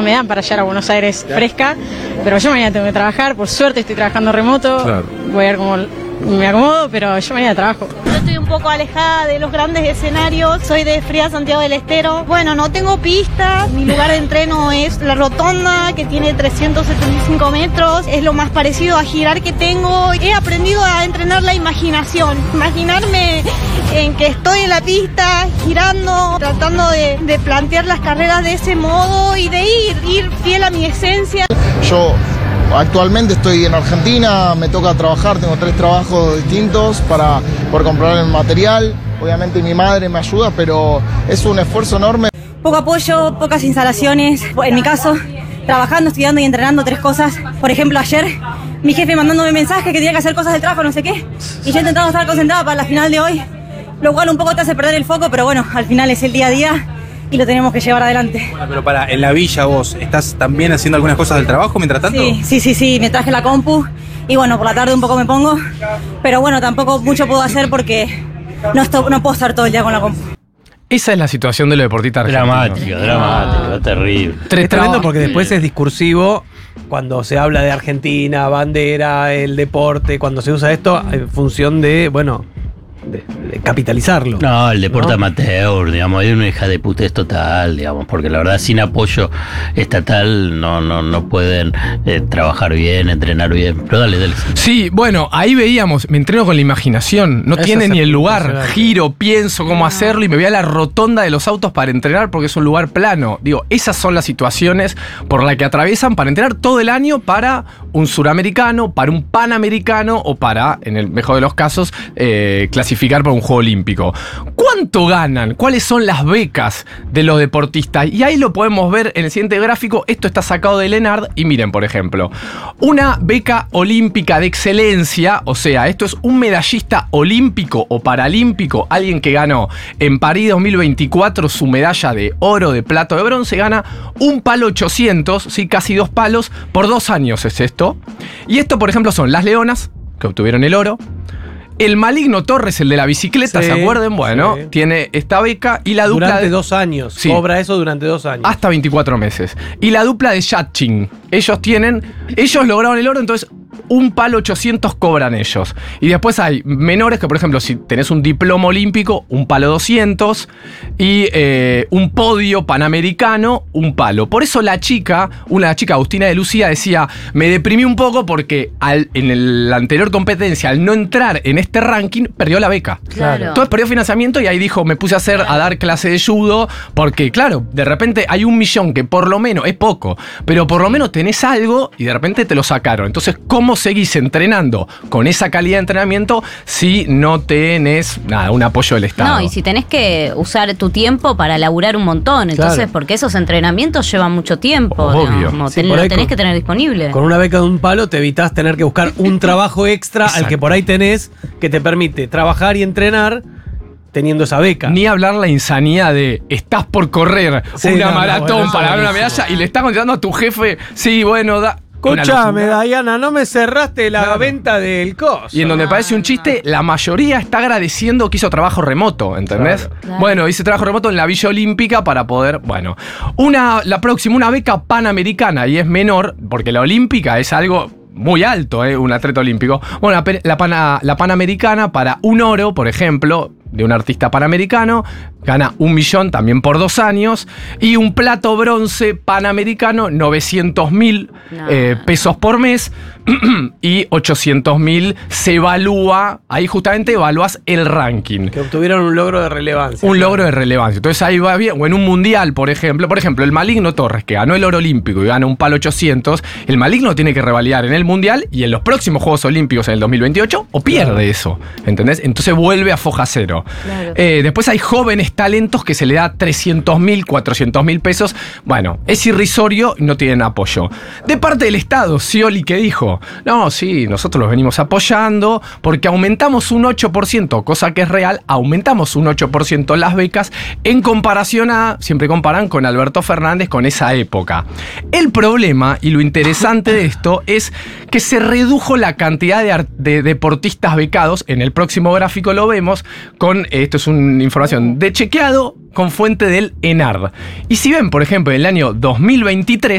me dan para llegar a Buenos Aires fresca, pero yo mañana tengo que trabajar, por suerte estoy trabajando remoto, voy a ver cómo me acomodo, pero yo mañana trabajo. Yo estoy un poco alejada de los grandes escenarios, soy de Fría, Santiago del Estero. Bueno, no tengo pistas, mi lugar de entreno es la rotonda, que tiene 375 metros, es lo más parecido a girar que tengo. He aprendido a entrenar la imaginación, imaginarme en que estoy en la pista, girando, tratando de plantear las carreras de ese modo y de ir fiel a mi esencia. Yo actualmente estoy en Argentina, me toca trabajar, tengo 3 trabajos distintos por comprar el material. Obviamente mi madre me ayuda, pero es un esfuerzo enorme. Poco apoyo, pocas instalaciones. En mi caso, trabajando, estudiando y entrenando 3 cosas. Por ejemplo, ayer mi jefe mandándome mensajes que tenía que hacer cosas del trabajo, no sé qué. Y yo intentando estar concentrada para la final de hoy, lo cual un poco te hace perder el foco, pero bueno, al final es el día a día y lo tenemos que llevar adelante. Bueno, pero en la villa vos, ¿estás también haciendo algunas cosas del trabajo mientras tanto? Sí, me traje la compu y bueno, por la tarde un poco me pongo, pero bueno, tampoco mucho puedo hacer porque no puedo estar todo el día con la compu. Esa es la situación de los deportistas argentinos. Dramático, terrible. Es tremendo porque después es discursivo cuando se habla de Argentina, bandera, el deporte, cuando se usa esto en función de, bueno, de capitalizarlo. No, el deporte amateur, digamos, hay una hija de putez total, digamos, porque la verdad sin apoyo estatal no pueden trabajar bien, entrenar bien. Pero dale. Sí, bueno, ahí veíamos, me entreno con la imaginación, no tiene ni el lugar, giro, pienso cómo hacerlo y me voy a la rotonda de los autos para entrenar porque es un lugar plano. Digo, esas son las situaciones por las que atraviesan para entrenar todo el año para un suramericano, para un panamericano o para, en el mejor de los casos, clasificar para un juego olímpico. ¿Cuánto ganan? ¿Cuáles son las becas de los deportistas? Y ahí lo podemos ver en el siguiente gráfico. Esto está sacado de Lenard y miren, por ejemplo, una beca olímpica de excelencia, o sea, esto es un medallista olímpico o paralímpico, alguien que ganó en París 2024 su medalla de oro, de plata, de bronce, gana un palo 800, ¿sí? Casi 2 palos, por 2 años es esto. Y esto, por ejemplo, son las Leonas, que obtuvieron el oro. El Maligno Torres, el de la bicicleta, ¿se acuerdan? Bueno, tiene esta beca y la dupla durante 2 años. Sí. Cobra eso durante 2 años. Hasta 24 meses. Y la dupla de Yatchin. Ellos lograron el oro, entonces un palo 800 cobran ellos. Y después hay menores que, por ejemplo, si tenés un diploma olímpico, un palo 200. Y un podio panamericano, un palo. Por eso una chica, Agustina de Lucía, decía, me deprimí un poco porque en la anterior competencia, al no entrar en este ranking, perdió la beca. Claro. Entonces perdió financiamiento y ahí dijo, me puse a dar clase de judo, porque claro, de repente hay 1 millón que por lo menos, es poco, pero por lo menos tenés algo y de repente te lo sacaron. Entonces, ¿cómo seguís entrenando con esa calidad de entrenamiento si no tenés un apoyo del Estado? No, y si tenés que usar tu tiempo para laburar un montón, entonces, porque esos entrenamientos llevan mucho tiempo. Obvio. Lo tenés que tener disponible. Con una beca de un palo te evitás tener que buscar un trabajo extra al que por ahí tenés, que te permite trabajar y entrenar teniendo esa beca. Ni hablar la insanidad de estás por correr una maratón para ganar una medalla y le estás contestando a tu jefe, sí, bueno, escuchame, Diana, no me cerraste la venta del coso. Y en donde parece un chiste, la mayoría está agradeciendo que hizo trabajo remoto, ¿entendés? Claro. Bueno, hice trabajo remoto en la Villa Olímpica para poder, la próxima, una beca panamericana, y es menor, porque la olímpica es algo muy alto, un atleta olímpico. Bueno, la panamericana para un oro, por ejemplo, de un artista panamericano, gana 1 millón también por 2 años, y un plato bronce panamericano, 900.000 pesos por mes, y 800.000 se evalúa, ahí justamente evalúas el ranking. Que obtuvieron un logro de relevancia. Un logro de relevancia. Entonces ahí va bien. O en un mundial, por ejemplo, el Maligno Torres, que ganó el oro olímpico y gana un palo 800, el Maligno tiene que revalidar en el mundial y en los próximos Juegos Olímpicos en el 2028, o pierde eso, ¿entendés? Entonces vuelve a foja cero. Claro. Después hay jóvenes talentos que se le da 300.000, 400.000 pesos. Bueno, es irrisorio y no tienen apoyo. De parte del Estado, Scioli, que dijo, no, sí, nosotros los venimos apoyando porque aumentamos un 8%, cosa que es real, aumentamos un 8% las becas en comparación siempre comparan con Alberto Fernández con esa época. El problema y lo interesante de esto es que se redujo la cantidad de deportistas becados. En el próximo gráfico lo vemos esto es una información de chequeado con fuente del ENARD. Y si ven, por ejemplo, en el año 2023,